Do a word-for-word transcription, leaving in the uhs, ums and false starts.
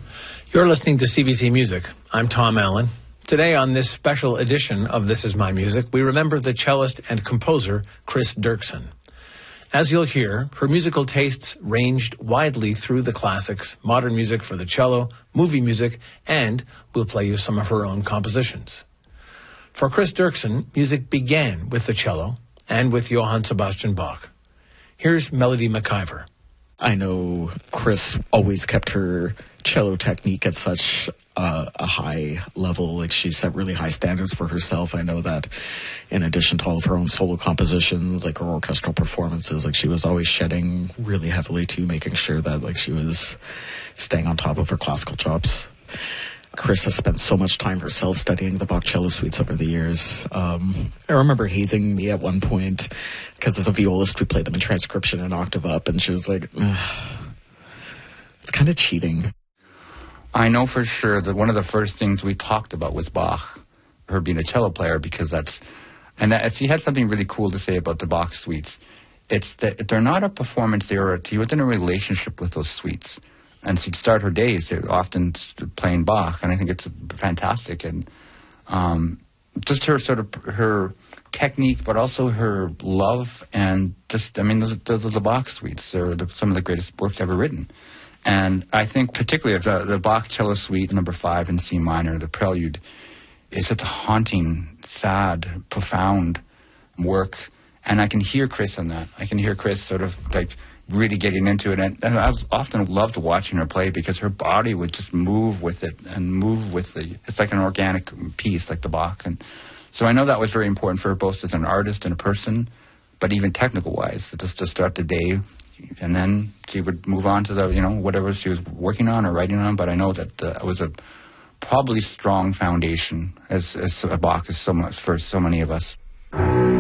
You're listening to C B C Music. I'm Tom Allen. Today on this special edition of This Is My Music, we remember the cellist and composer Chris Dirksen. As you'll hear, her musical tastes ranged widely through the classics, modern music for the cello, movie music, and we'll play you some of her own compositions. For Chris Dirksen, music began with the cello and with Johann Sebastian Bach. Here's Melody McIver. I know Chris always kept her cello technique at such uh, a high level. Like, she set really high standards for herself. I know that in addition to all of her own solo compositions, like her orchestral performances, like she was always shedding really heavily too, making sure that like she was staying on top of her classical chops. Chris has spent so much time herself studying the Bach cello suites over the years. Um, I remember hazing me at one point because as a violist, we played them in transcription an octave up, and she was like, it's kind of cheating. I know for sure that one of the first things we talked about was Bach, her being a cello player, because that's, and that, she had something really cool to say about the Bach suites. It's that they're not a performance, they were, she was in a relationship with those suites. And she'd start her days often playing Bach, and I think it's fantastic. And um, just her sort of her technique, but also her love, and just I mean, those, those, those Bach suites are the, some of the greatest works ever written. And I think particularly the, the Bach cello suite number five in C minor, the Prelude, is such a haunting, sad, profound work. And I can hear Chris on that. I can hear Chris sort of like really getting into it. And, and I was often loved watching her play because her body would just move with it and move with the, it's like an organic piece, like the Bach. And so I know that was very important for her, both as an artist and a person, but even technical-wise, just to start the day. And then she would move on to the, you know, whatever she was working on or writing on. But I know that uh, it was a probably strong foundation, as, as Bach is so much for so many of us.